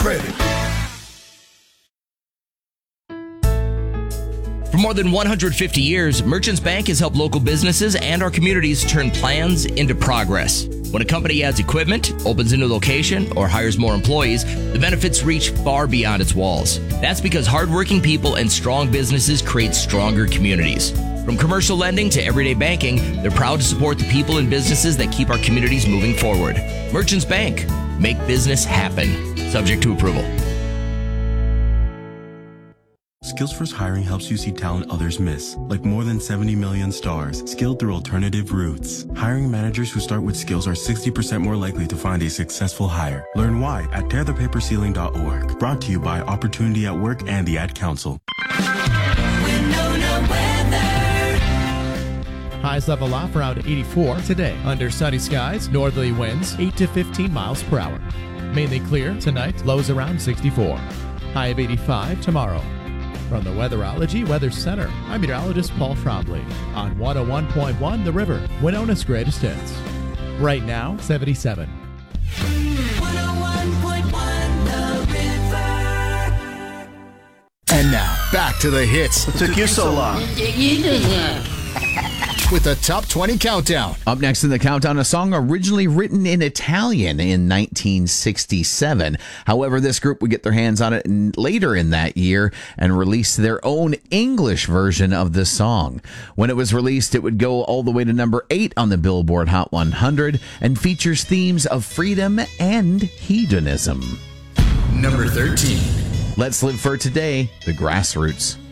credit. For more than 150 years, Merchants Bank has helped local businesses and our communities turn plans into progress. When a company adds equipment, opens a new location, or hires more employees, the benefits reach far beyond its walls. That's because hardworking people and strong businesses create stronger communities. From commercial lending to everyday banking, they're proud to support the people and businesses that keep our communities moving forward. Merchants Bank. Make business happen. Subject to approval. SkillsFirst Hiring helps you see talent others miss, like more than 70 million stars, skilled through alternative routes. Hiring managers who start with skills are 60% more likely to find a successful hire. Learn why at tearthepaperceiling.org. Brought to you by Opportunity at Work and the Ad Council. Highs level off around 84 today. Under sunny skies, northerly winds 8 to 15 miles per hour. Mainly clear tonight, lows around 64. High of 85 tomorrow. From the Weatherology Weather Center, I'm meteorologist Paul Trombley on 101.1 The River, Winona's greatest hits. Right now, 77. 101.1 The River. And now, back to the hits. What took you so long? With the Top 20 Countdown. Up next in the countdown, a song originally written in Italian in 1967. However, this group would get their hands on it later in that year and release their own English version of the song. When it was released, it would go all the way to number 8 on the Billboard Hot 100 and features themes of freedom and hedonism. Number 13. Let's Live for Today, The Grassroots.